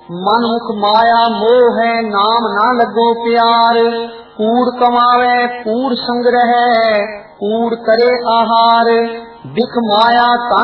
मन मुख माया मोह है, नाम ना लगो प्यार। कूड़ कमावे कूड़ संग्रह, कूड़ करे आहार। बिख माया